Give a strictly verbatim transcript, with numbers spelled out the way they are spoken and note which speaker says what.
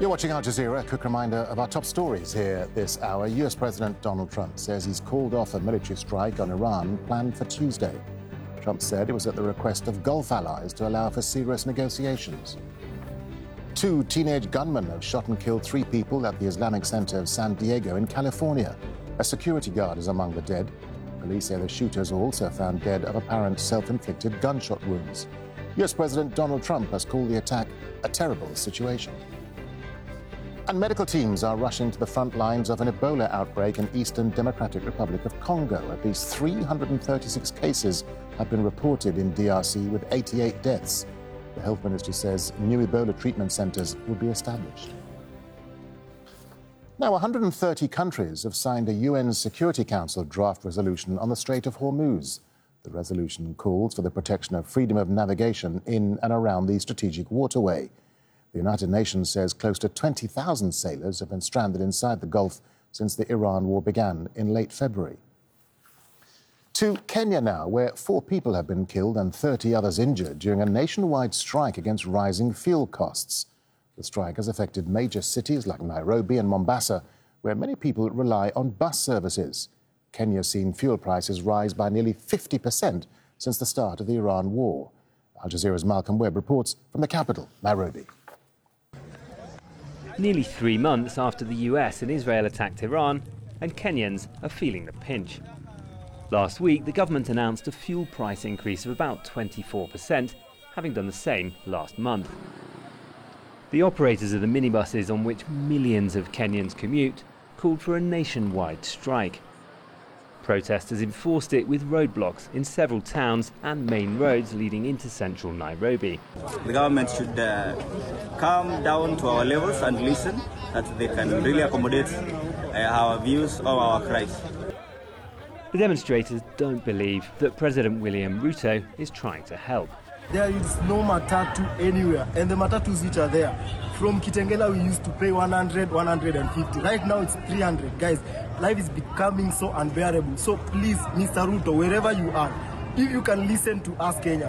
Speaker 1: You're watching Al Jazeera. A quick reminder of our top stories here this hour. U S President Donald Trump says he's called off a military strike on Iran planned for Tuesday. Trump said it was at the request of Gulf allies to allow for serious negotiations. Two teenage gunmen have shot and killed three people at the Islamic Center of San Diego in California. A security guard is among the dead. Police say the shooters were also found dead of apparent self-inflicted gunshot wounds. U S President Donald Trump has called the attack a terrible situation. And medical teams are rushing to the front lines of an Ebola outbreak in Eastern Democratic Republic of Congo. At least three hundred thirty-six cases have been reported in D R C, with eighty-eight deaths. The health ministry says new Ebola treatment centers will be established. Now, one hundred thirty countries have signed a U N Security Council draft resolution on the Strait of Hormuz. The resolution calls for the protection of freedom of navigation in and around the strategic waterway. The United Nations says close to twenty thousand sailors have been stranded inside the Gulf since the Iran war began in late February. To Kenya now, where four people have been killed and thirty others injured during a nationwide strike against rising fuel costs. The strike has affected major cities like Nairobi and Mombasa, where many people rely on bus services. Kenya's seen fuel prices rise by nearly fifty percent since the start of the Iran war. Al Jazeera's Malcolm Webb reports from the capital, Nairobi.
Speaker 2: Nearly three months after the U S and Israel attacked Iran, and Kenyans are feeling the pinch. Last week, the government announced a fuel price increase of about twenty-four percent, having done the same last month. The operators of the minibuses on which millions of Kenyans commute called for a nationwide strike. Protesters enforced it with roadblocks in several towns and main roads leading into central Nairobi.
Speaker 3: The government should uh, come down to our levels and listen, that they can really accommodate uh, our views or our cries.
Speaker 2: The demonstrators don't believe that President William Ruto is trying to help.
Speaker 4: There is no matatu anywhere, and the matatus which are there, from Kitengela we used to pay one hundred, one hundred fifty. Right now it's three hundred. Guys, life is becoming so unbearable. So please, Mister Ruto, wherever you are, if you can listen to us, Kenya.